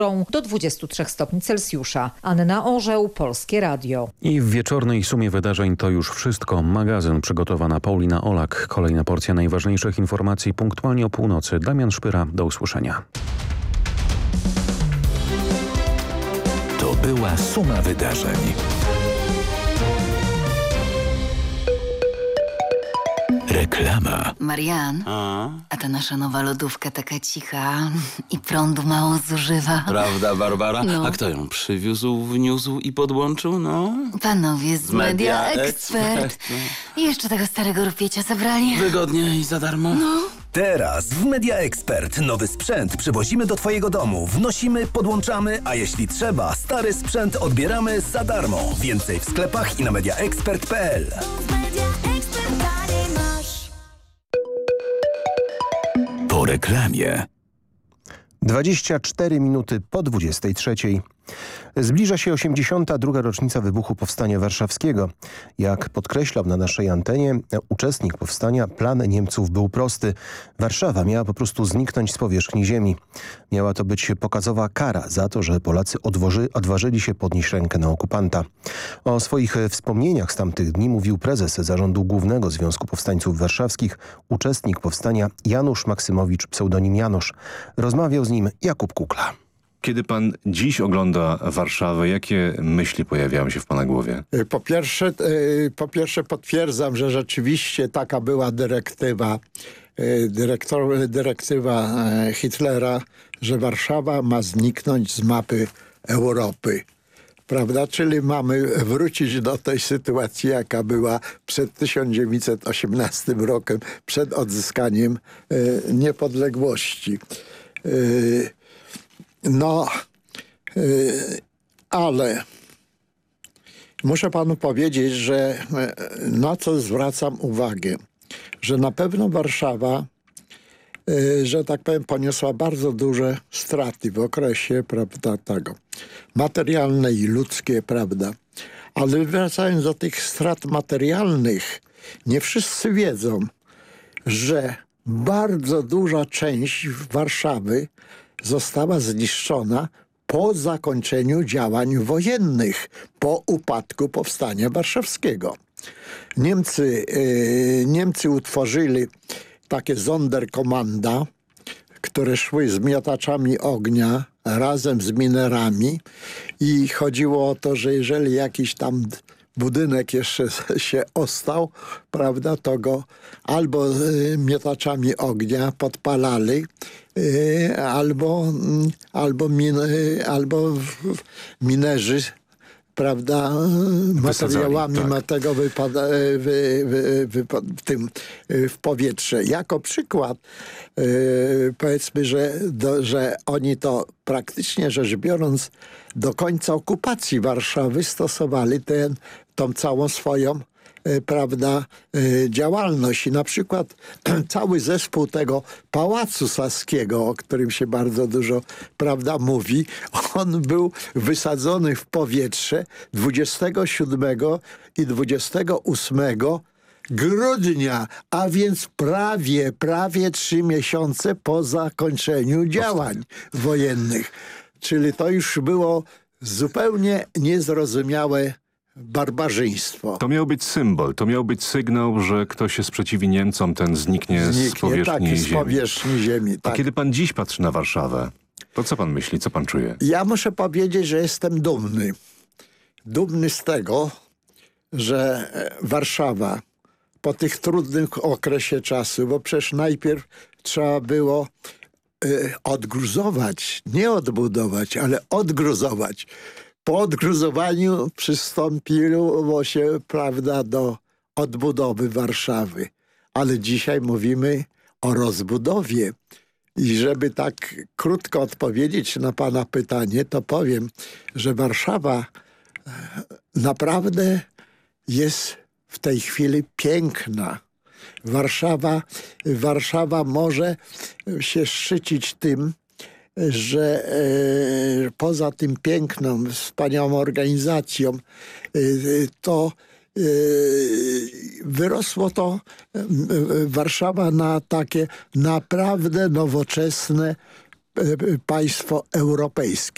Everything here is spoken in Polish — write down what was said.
do 23 stopni Celsjusza. Anna Orzeł, Polskie Radio. I w wieczornej sumie wydarzeń to już wszystko. Magazyn przygotowana Paulina Olak. Kolejna porcja najważniejszych informacji punktualnie o północy. Damian Szpyra, do usłyszenia. To była suma wydarzeń. Reklama. Marian, a ta nasza nowa lodówka taka cicha i prądu mało zużywa. Prawda, Barbara? No. A kto ją przywiózł, wniósł i podłączył? No. Panowie z Media Expert. No. I jeszcze tego starego rupiecia zabrali. Wygodnie i za darmo. No. Teraz w Media Expert nowy sprzęt przywozimy do Twojego domu. Wnosimy, podłączamy, a jeśli trzeba, stary sprzęt odbieramy za darmo. Więcej w sklepach i na mediaexpert.pl. Po reklamie. 24 minuty po 23. Zbliża się 82. rocznica wybuchu Powstania Warszawskiego. Jak podkreślał na naszej antenie uczestnik powstania, plan Niemców był prosty. Warszawa miała po prostu zniknąć z powierzchni ziemi. Miała to być pokazowa kara za to, że Polacy odważyli się podnieść rękę na okupanta. O swoich wspomnieniach z tamtych dni mówił prezes Zarządu Głównego Związku Powstańców Warszawskich, uczestnik powstania Janusz Maksymowicz, pseudonim Janusz. Rozmawiał z nim Jakub Kukla. Kiedy pan dziś ogląda Warszawę, jakie myśli pojawiają się w pana głowie? Po pierwsze potwierdzam, że rzeczywiście taka była dyrektywa Hitlera, że Warszawa ma zniknąć z mapy Europy. Prawda? Czyli mamy wrócić do tej sytuacji, jaka była przed 1918 rokiem, przed odzyskaniem niepodległości. Ale muszę panu powiedzieć, że na co zwracam uwagę, że na pewno Warszawa, że tak powiem, poniosła bardzo duże straty w okresie, prawda, tego materialne i ludzkie, prawda. Ale wracając do tych strat materialnych, nie wszyscy wiedzą, że bardzo duża część Warszawy została zniszczona po zakończeniu działań wojennych, po upadku Powstania Warszawskiego. Niemcy utworzyli takie Sonderkommanda, które szły z miotaczami ognia razem z minerami i chodziło o to, że jeżeli jakiś tam budynek jeszcze się ostał, prawda, to go albo miotaczami ognia podpalali, albo minerzy, prawda, materiałami w powietrze. Jako przykład powiedzmy, że oni to praktycznie rzecz biorąc do końca okupacji Warszawy stosowali tą całą swoją prawda, działalność. I na przykład cały zespół tego Pałacu Saskiego, o którym się bardzo dużo, prawda, mówi, on był wysadzony w powietrze 27 i 28 grudnia, a więc prawie 3 miesiące po zakończeniu działań wojennych. Czyli to już było zupełnie niezrozumiałe barbarzyństwo. To miał być symbol, to miał być sygnał, że kto się sprzeciwi Niemcom, ten zniknie z powierzchni ziemi. Z powierzchni ziemi, tak. A kiedy pan dziś patrzy na Warszawę, to co pan myśli, co pan czuje? Ja muszę powiedzieć, że jestem dumny. Dumny z tego, że Warszawa po tych trudnym okresie czasu, bo przecież najpierw trzeba było odgruzować, nie odbudować, ale odgruzować. Po odgruzowaniu przystąpiło się, prawda, do odbudowy Warszawy. Ale dzisiaj mówimy o rozbudowie. I żeby tak krótko odpowiedzieć na pana pytanie, to powiem, że Warszawa naprawdę jest w tej chwili piękna. Warszawa może się szczycić tym, że poza tym piękną, wspaniałą organizacją, to wyrosło to Warszawa na takie naprawdę nowoczesne państwo europejskie.